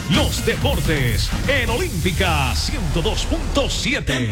los deportes en Olímpica 102.7.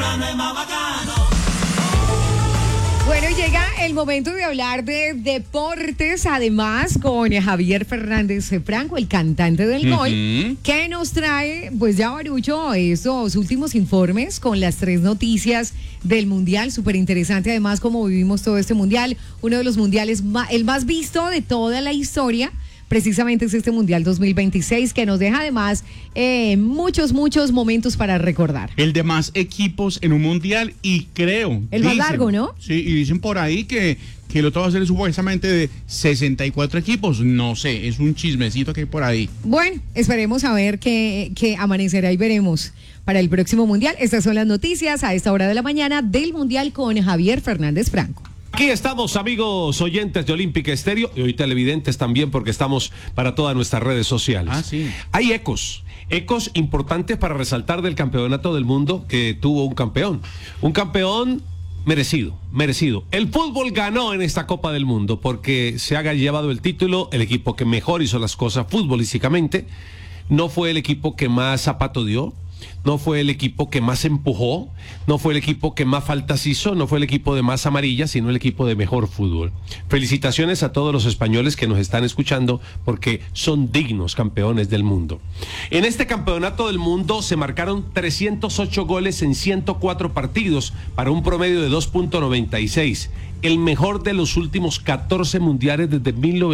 Bueno, llega el momento de hablar de deportes, además con Javier Fernández Franco, el cantante del gol, que nos trae, pues ya Barucho, esos últimos informes con las 3 noticias del Mundial, súper interesante además cómo vivimos todo este Mundial, uno de los mundiales, el más visto de toda la historia. Precisamente es este Mundial 2026 que nos deja además muchos momentos para recordar. El de más equipos en un Mundial y creo... El más largo, ¿no? Sí, y dicen por ahí que el otro va a ser supuestamente de 64 equipos. No sé, es un chismecito que hay por ahí. Bueno, esperemos a ver qué amanecerá y veremos para el próximo Mundial. Estas son las noticias a esta hora de la mañana del Mundial con Javier Fernández Franco. Aquí estamos, amigos oyentes de Olímpica Estéreo y hoy televidentes también, porque estamos para todas nuestras redes sociales. Sí. Hay ecos importantes para resaltar del campeonato del mundo que tuvo un campeón merecido. El fútbol ganó en esta Copa del Mundo porque se ha llevado el título el equipo que mejor hizo las cosas futbolísticamente. No fue el equipo que más zapato dio, no fue el equipo que más empujó, no fue el equipo que más faltas hizo, no fue el equipo de más amarillas, sino el equipo de mejor fútbol. Felicitaciones a todos los españoles que nos están escuchando porque son dignos campeones del mundo. En este campeonato del mundo se marcaron 308 goles en 104 partidos para un promedio de 2.96, el mejor de los últimos 14 mundiales desde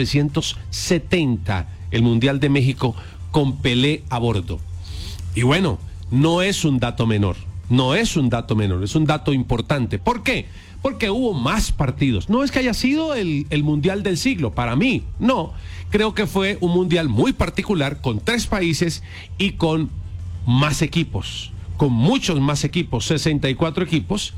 1970, el Mundial de México con Pelé a bordo. Y bueno, no es un dato menor, es un dato importante. ¿Por qué? Porque hubo más partidos. No es que haya sido el Mundial del siglo, para mí, no. Creo que fue un Mundial muy particular, con 3 países y con más equipos, con muchos más equipos, 48 equipos,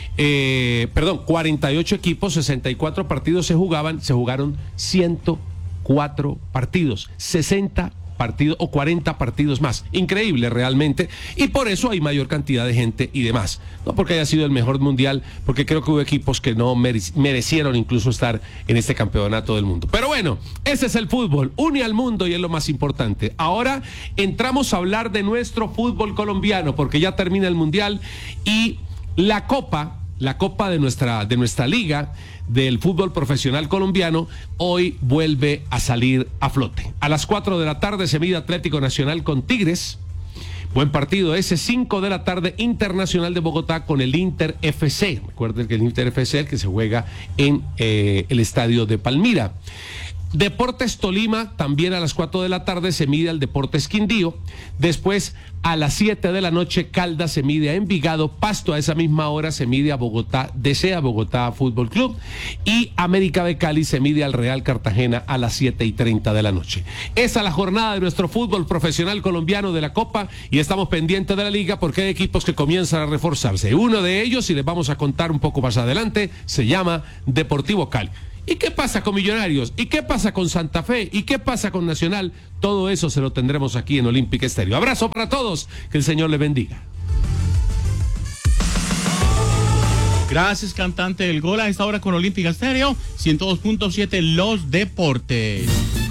64 partidos se jugaron 104 partidos, 60 partidos o 40 partidos más. Increíble realmente, y por eso hay mayor cantidad de gente y demás. No porque haya sido el mejor mundial, porque creo que hubo equipos que no merecieron incluso estar en este campeonato del mundo. Pero bueno, ese es el fútbol, une al mundo y es lo más importante. Ahora entramos a hablar de nuestro fútbol colombiano, porque ya termina el mundial y la copa de nuestra liga del fútbol profesional colombiano hoy vuelve a salir a flote. A las 4 de la tarde se mide Atlético Nacional con Tigres. Buen partido ese. 5 de la tarde Internacional de Bogotá con el Inter FC. Recuerden que el Inter FC es el que se juega en el estadio de Palmira. Deportes Tolima, también a las 4 de la tarde se mide al Deportes Quindío. Después, a las 7 de la noche, Caldas se mide a Envigado. Pasto a esa misma hora se mide a Bogotá DC, a Bogotá Fútbol Club. Y América de Cali se mide al Real Cartagena a las 7:30 de la noche. Esa es la jornada de nuestro fútbol profesional colombiano de la Copa y estamos pendientes de la liga porque hay equipos que comienzan a reforzarse. Uno de ellos, y les vamos a contar un poco más adelante, se llama Deportivo Cali. ¿Y qué pasa con Millonarios? ¿Y qué pasa con Santa Fe? ¿Y qué pasa con Nacional? Todo eso se lo tendremos aquí en Olímpica Estéreo. Abrazo para todos, que el Señor les bendiga. Gracias, cantante del gol, a esta hora con Olímpica Estéreo 102.7 Los Deportes.